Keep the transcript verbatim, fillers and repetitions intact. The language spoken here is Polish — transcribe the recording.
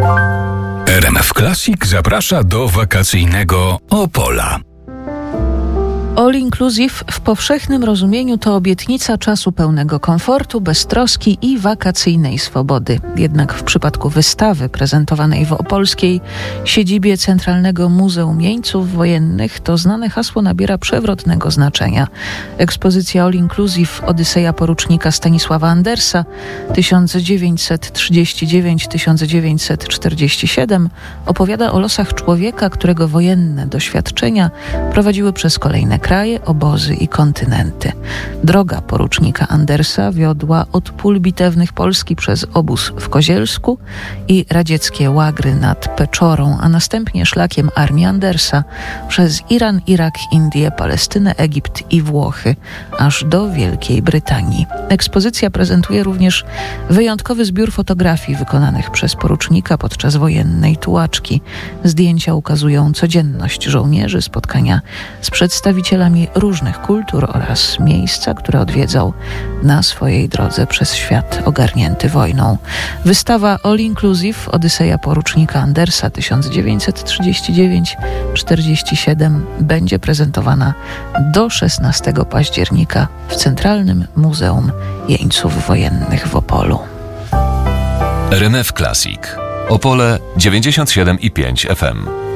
R M F Classic zaprasza do wakacyjnego Opola. All Inclusive w powszechnym rozumieniu to obietnica czasu pełnego komfortu, beztroski i wakacyjnej swobody. Jednak w przypadku wystawy prezentowanej w opolskiej siedzibie Centralnego Muzeum Jeńców Wojennych to znane hasło nabiera przewrotnego znaczenia. Ekspozycja All Inclusive Odyseja porucznika Stanisława Andersa tysiąc dziewięćset trzydziesty dziewiąty do tysiąc dziewięćset czterdziestego siódmego opowiada o losach człowieka, którego wojenne doświadczenia prowadziły przez kolejne kraje, obozy i kontynenty. Droga porucznika Andersa wiodła od pól bitewnych Polski przez obóz w Kozielsku i radzieckie łagry nad Peczorą, a następnie szlakiem armii Andersa przez Iran, Irak, Indię, Palestynę, Egipt i Włochy, aż do Wielkiej Brytanii. Ekspozycja prezentuje również wyjątkowy zbiór fotografii wykonanych przez porucznika podczas wojennej tułaczki. Zdjęcia ukazują codzienność żołnierzy, spotkania z przedstawicielami różnych kultur oraz miejsca, które odwiedzał na swojej drodze przez świat ogarnięty wojną. Wystawa All Inclusive Odyseja porucznika Andersa tysiąc dziewięćset trzydziesty dziewiąty do czterdziestego siódmego będzie prezentowana do szesnastego października w Centralnym Muzeum Jeńców Wojennych w Opolu. R M F Classic. Opole dziewięćdziesiąt siedem i pięć F M.